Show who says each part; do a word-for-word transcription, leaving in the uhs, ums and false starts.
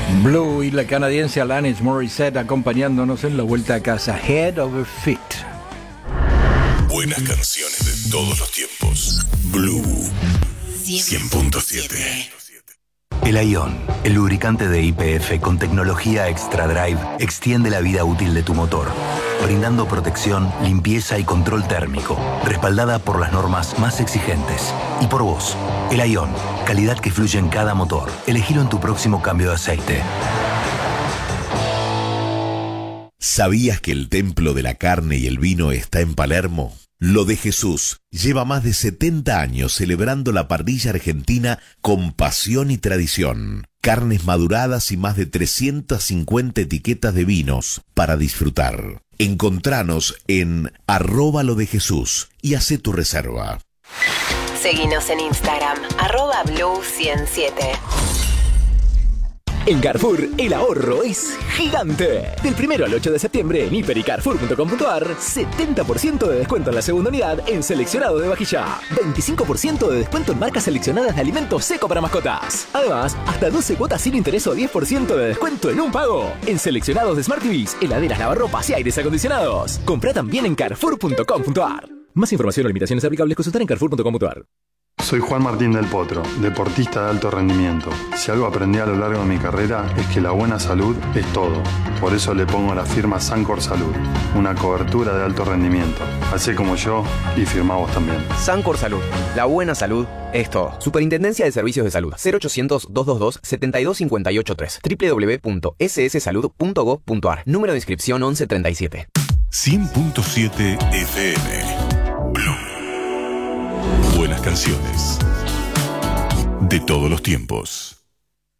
Speaker 1: Blue y la canadiense Alanis Morissette acompañándonos en la vuelta a casa. Head Over Feet.
Speaker 2: Buenas canciones de todos los tiempos. Blue cien punto siete.
Speaker 3: El Ion, el lubricante de Y P F con tecnología Extra Drive, extiende la vida útil de tu motor, brindando protección, limpieza y control térmico, respaldada por las normas más exigentes. Y por vos, el Ion, calidad que fluye en cada motor. Elegilo en tu próximo cambio de aceite.
Speaker 2: ¿Sabías que el templo de la carne y el vino está en Palermo? Lo de Jesús lleva más de setenta años celebrando la parrilla argentina con pasión y tradición. Carnes maduradas y más de trescientas cincuenta etiquetas de vinos para disfrutar. Encontranos en arroba lo de Jesús y hacé tu reserva.
Speaker 4: Seguinos en Instagram, arroba blue ciento siete.
Speaker 5: En Carrefour, el ahorro es gigante. Del primero al ocho de septiembre en hiper y carrefour punto com punto a r, setenta por ciento de descuento en la segunda unidad en seleccionado de vajilla. veinticinco por ciento de descuento en marcas seleccionadas de alimentos seco para mascotas. Además, hasta doce cuotas sin interés o diez por ciento de descuento en un pago. En seleccionados de Smart T Vs, heladeras, lavarropas y aires acondicionados. Comprá también en carrefour punto com punto a r. Más información o limitaciones aplicables consultar en carrefour punto com punto a r.
Speaker 6: Soy Juan Martín del Potro, deportista de alto rendimiento. Si algo aprendí a lo largo de mi carrera es que la buena salud es todo. Por eso le pongo la firma Sancor Salud, una cobertura de alto rendimiento. Hacé como yo y firmá vos también.
Speaker 7: Sancor Salud, la buena salud es todo. Superintendencia de Servicios de Salud, cero ochocientos, doscientos veintidós, setenta y dos cincuenta y ocho tres, doble u doble u doble u punto ese ese salud punto gob punto a r. Número de inscripción once treinta y siete.
Speaker 2: cien punto siete F M. Blue. Buenas canciones de todos los tiempos.